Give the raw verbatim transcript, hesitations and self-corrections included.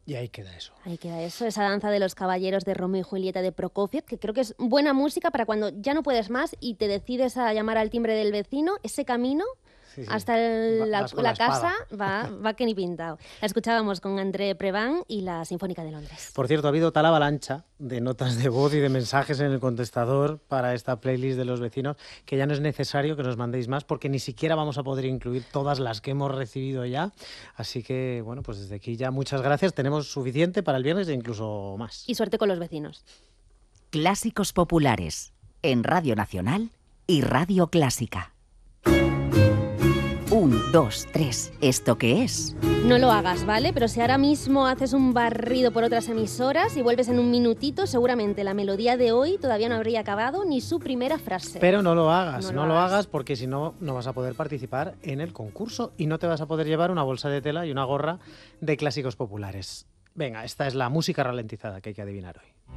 Y ahí queda eso. Ahí queda eso, esa danza de los caballeros de Romeo y Julieta de Prokofiev, que creo que es buena música para cuando ya no puedes más y te decides a llamar al timbre del vecino, ese camino Sí, sí. hasta el- Va- la, vas con la la espada. casa va, va que ni pintado. La escuchábamos con André Previn y la Sinfónica de Londres. Por cierto, ha habido tal avalancha de notas de voz y de mensajes en el contestador para esta playlist de los vecinos que ya no es necesario que nos mandéis más porque ni siquiera vamos a poder incluir todas las que hemos recibido ya. Así que, bueno, pues desde aquí ya muchas gracias. Tenemos suficiente para el viernes e incluso más. Y suerte con los vecinos. Clásicos populares en Radio Nacional y Radio Clásica. Un, dos, tres. ¿Esto qué es? No lo hagas, ¿vale? Pero si ahora mismo haces un barrido por otras emisoras y vuelves en un minutito, seguramente la melodía de hoy todavía no habría acabado ni su primera frase. Pero no lo hagas, no, No lo lo hagas. hagas porque si no, no vas a poder participar en el concurso y no te vas a poder llevar una bolsa de tela y una gorra de clásicos populares. Venga, esta es la música ralentizada que hay que adivinar hoy.